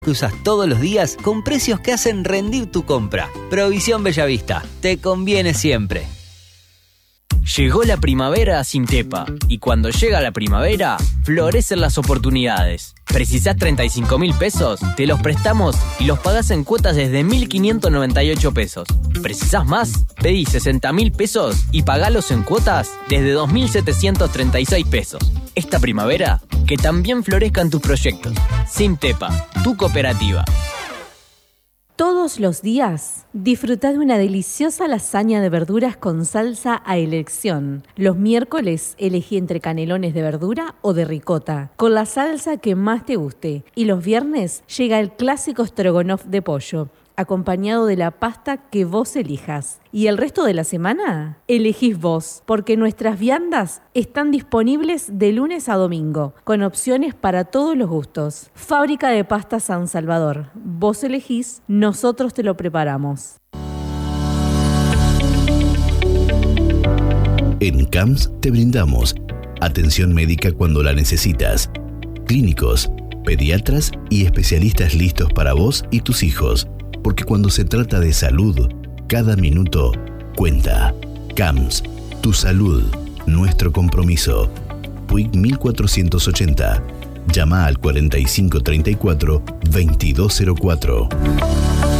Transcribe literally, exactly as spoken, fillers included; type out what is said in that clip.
que usas todos los días con precios que hacen rendir tu compra. Provisión Bellavista, te conviene siempre. Llegó la primavera a Sintepa y cuando llega la primavera, florecen las oportunidades. ¿Precisás treinta y cinco mil pesos? Te los prestamos y los pagás en cuotas desde mil quinientos noventa y ocho pesos. ¿Precisás más? Pedí sesenta mil pesos y pagalos en cuotas desde dos mil setecientos treinta y seis pesos. Esta primavera, que también florezcan tus proyectos. Sintepa, tu cooperativa. Todos los días, disfruta de una deliciosa lasaña de verduras con salsa a elección. Los miércoles, elegí entre canelones de verdura o de ricota, con la salsa que más te guste. Y los viernes llega el clásico stroganoff de pollo, acompañado de la pasta que vos elijas. Y el resto de la semana, elegís vos, porque nuestras viandas están disponibles de lunes a domingo, con opciones para todos los gustos. Fábrica de Pasta San Salvador. Vos elegís, nosotros te lo preparamos. En C A M S te brindamos atención médica cuando la necesitas, clínicos, pediatras y especialistas listos para vos y tus hijos. Porque cuando se trata de salud, cada minuto cuenta. C A M S, tu salud, nuestro compromiso. Puig mil cuatrocientos ochenta. Llama al cuarenta y cinco treinta y cuatro veintidós cero cuatro.